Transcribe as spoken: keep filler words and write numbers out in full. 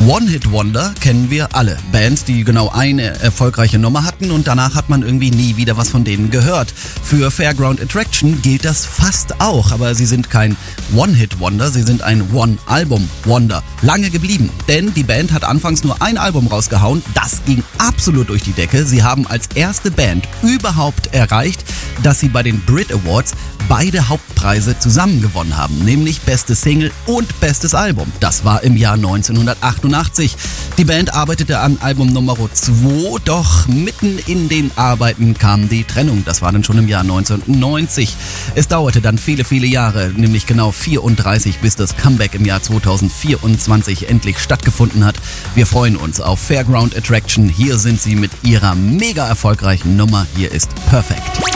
One-Hit-Wonder kennen wir alle. Bands, die genau eine erfolgreiche Nummer hatten und danach hat man irgendwie nie wieder was von denen gehört. Für Fairground Attraction gilt das fast auch, aber sie sind kein One-Hit-Wonder, sie sind ein One-Album-Wonder. Lange geblieben, denn die Band hat anfangs nur ein Album rausgehauen, das ging absolut durch die Decke. Sie haben als erste Band überhaupt erreicht, dass sie bei den Brit Awards beide Hauptpreise zusammen gewonnen haben, nämlich Beste Single und Bestes Album. Das war im Jahr neunzehnhundertachtundachtzig. Die Band arbeitete an Album Nummer zwei, doch mitten in den Arbeiten kam die Trennung. Das war dann schon im Jahr neunzehnhundertneunzig. Es dauerte dann viele, viele Jahre, nämlich genau vierunddreißig, bis das Comeback im Jahr zweitausendvierundzwanzig endlich stattgefunden hat. Wir freuen uns auf Fairground Attraction. Hier sind sie mit ihrer mega erfolgreichen Nummer. Hier ist Perfect.